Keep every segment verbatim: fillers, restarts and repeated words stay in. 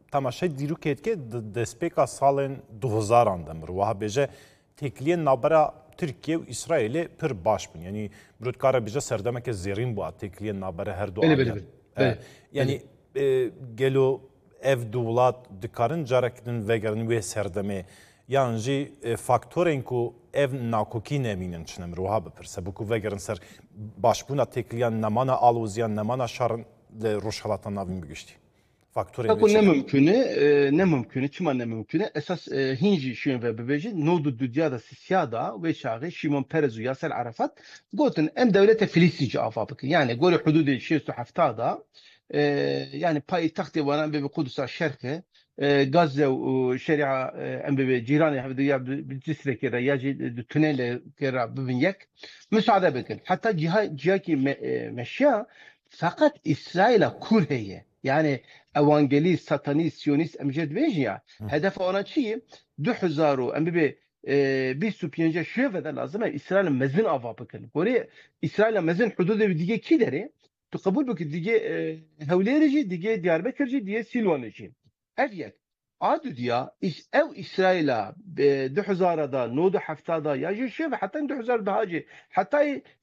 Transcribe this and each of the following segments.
تماشای دیرو کرد که دسپیکا سالن دو هزار اندم رو ها بیجه تکلیه نابرا ترکیه و اسرائیل پر باش بین یعنی برود کار بیجه سردمه که زیرین بود تکلیه نابرا هر دو آلیان یعنی گلو ev duvlat dikarin carekinin vegerin ve serdeme yani jî faktorên ku ev nakokî nemînin çinem roha bipirse bu ku vegerin ser başbûna tekliyan nemana alûziyan nemana şarin li rojhilata navîn bigiştî faktorên Taku ne mümkünü ne mümkünü çima ne mümkünü esas hinci şuyun ve bebeji nodu dünyada siyada ve şağı Şimon Peres ve Yasser Arafat gotin em devlete Filistinci afabık yani gol hududu şestu haftada yani payitahtı varan ve Kudüs'a şerke Gazze ve şeria em be cirani havdi ya bilcisle kera ya tünele kera bibin yek müsaade bekin hatta ciha cihaki meşya fakat İsrail'e kurheye yani evangelist, satanist, siyonist emced vejiya hedef ona çiğ دو هزار ام بی بیست و پنج شهر ده لازمه İsrail mezin ava bakın. Gore İsrail mezin hududu دیگه کی داره؟ تو قبول بکی دیگه هولیرجی دیگه دیاربکرجی دیگه سیلوانجی. اف یک. عادو دیا is ev İsrail'a دو هزار da نود هفتاد ya جشة حتى دو هزار دهاجي حتى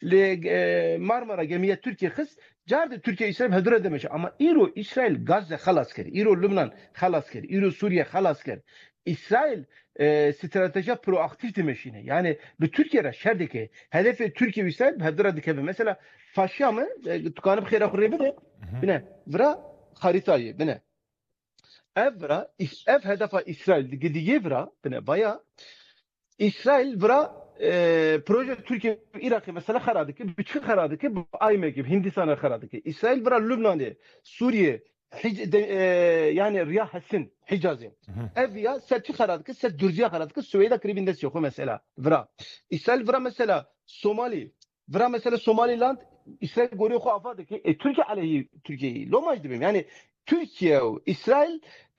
ل Marmara gemiye Türkiye kız Cardı Türkiye İsrail hedre demiş ama İro İsrail Gazze halas kere, İro Lübnan halas kere, İro Suriye halas kere. İsrail e, strateji proaktif demişine. Yani bu Türkiye'de şerdeki hedefi Türkiye İsrail hedre dikebe. Mesela faşya mı? Tukanıp khira khurri bine. Bine. Vra haritayı bine. Evra ev hedefa İsrail gidiye vra bine baya İsrail vra e, proje Türkiye Irak'ı mesela kharadık bütün kharadık bu ayme gibi Hindistan'a kharadık İsrail vra Lübnan'da Suriye de, e, yani Riyah Hasin Hicaz'ı ev ya serçi kharadık ser Dürciye kharadık Süveyda kribinde yok mesela vra İsrail vra mesela Somali vra mesela Somaliland İsrail görüyor ko afadı ki e, Türkiye aleyhi Türkiye'yi lomaj dibim yani Türkiye İsrail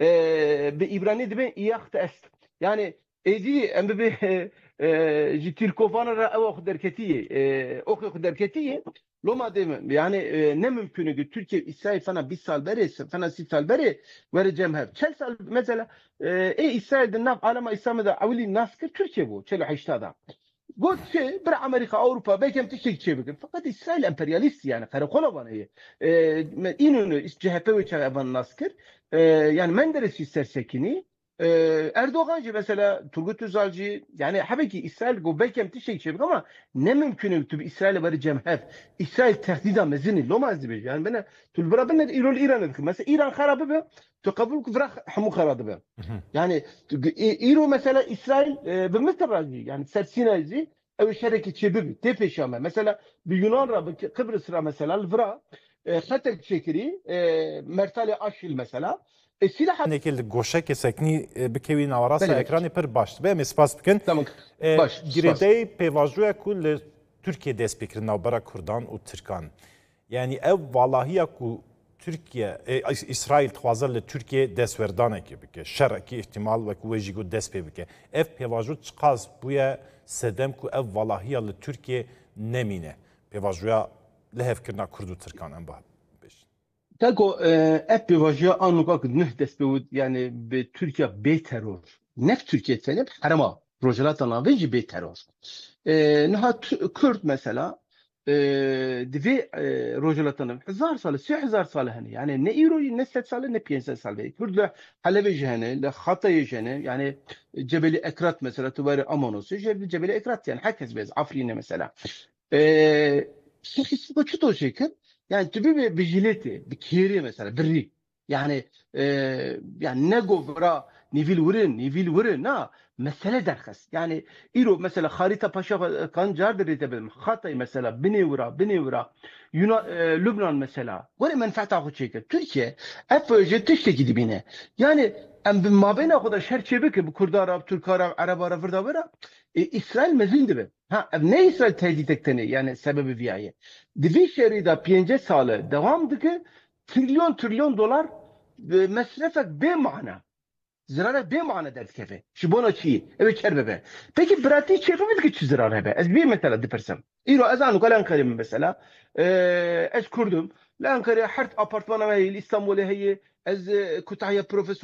e, be İbrani dibim iyaht est yani edi em be Tirkovan'a ra o derketiye o derketiye loma demem yani ne mümkün ki Türkiye İsrail falan bir sal beri falan sit sal beri vereceğim hep çel sal mesela e İsrail'de naf alema İslam'da avli naskır Türkiye bu çelo haştada قلت شيء برا أمريكا أوروبا بيكم تشتكي شيء بكن فقط إسرائيل إمبرياليست يعني خرقولا بنا هي إنه إسجهبه وشغبان ناسكر يعني مندرس يسترسكني Erdoğancı mesela Turgut Özalcı yani tabii ki İsrail go belki tişek şey ama ne mümkün ki İsrail'e varacağım hep İsrail tehdida mezini lomaz diye yani bana tulbara bana İran İran'ı mesela İran harabı be تقبل كفرخ حمو خراد به يعني إيرو مثلا إسرائيل بمثل راجي يعني سرسينا زي أو شركة شباب تفشامة مثلا بيونان را قبرص را مثلا الفرا خطر شكري مرتالي أشيل مثلا السلاح نكيل جوشة كسكني بكوي نواراسا إكراني بر باش به مسپاس بكن تمام باش جريدي بيواجوه كل تركيا دست بكرنا وبرا كردان وتركان يعني أو والله كو Türkiye, e, İsrail twazır Türkiye desverdane gibi şerki ihtimal ve kuvveci des pebike. Ev pevajut çıkaz buya sedem ku ev valahiya li Türkiye nemine. Pevajuya lehevkirna Kurdu Türkan en bah. Tako ev pevajuya anluka ku nüh des pevud yani be Türkiye be terör. Nef Türkiye tenip harama. Rojalata navici be terör. Nüha Kürt mesela دوی روجلاتنم هزار سال سه هزار سال هنی یعنی نه ایروی نه ست سال نه پنج سال بی کرد حلب جهنه لخطای جهنه yani جبل اکرات مثلا تبار امانوس جبل اکرات yani herkes bez Afrin'e mesela eee bu çuto şekil yani tabi bir vigilete bir kiri mesela birri yani eee yani ne govra nivil vurin nivil vurin na mesele derkes yani İro mesela harita paşa kan cardır edebilirim Hatay mesela Binevra Binevra Yunan e, Lübnan mesela böyle menfaat akı çeker Türkiye hep böyle tişteki dibine yani em bin mabeyne kadar şerçebe ki bu Kurd Arap Türk Arap Arap Arap vırda vıra e, İsrail mezin dibi ha ne İsrail tehdit ekteni yani sebebi viyaye divi şerida piyence salı devam dike trilyon trilyon dolar e, mesrefek be mana زراره به معنی درد کفه شبونه چی؟ اوه چربه به پکی براتی چه فهمید که چی زراره به از بی مثلا دیپرسم ایرو از آنو کلان کریم مثلا از کردم لان کری حرت آپارتمان ما هی استانبول هی از کتاهی پروفسور